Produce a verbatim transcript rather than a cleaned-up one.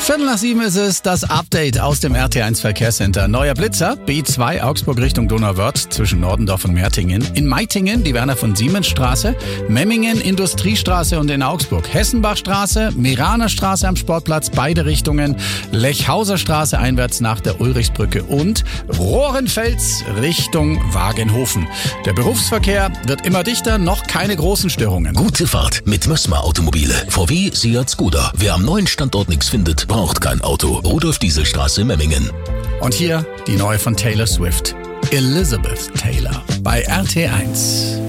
Viertel nach sieben ist es, das Update aus dem R T eins Verkehrscenter. Neuer Blitzer, B zwei Augsburg Richtung Donauwörth zwischen Nordendorf und Mertingen. In Meitingen die Werner von Siemens Straße, Memmingen Industriestraße und in Augsburg Hessenbachstraße, Meraner Straße am Sportplatz, beide Richtungen, Lechhauser Straße einwärts nach der Ulrichsbrücke und Rohrenfels Richtung Wagenhofen. Der Berufsverkehr wird immer dichter, noch keine großen Störungen. Gute Fahrt mit Mössmer Automobile. V W, Seat, Skoda. Wer am neuen Standort nichts findet, braucht kein Auto. Rudolf-Diesel-Straße, Memmingen. Und hier die neue von Taylor Swift. Elizabeth Taylor bei R T eins.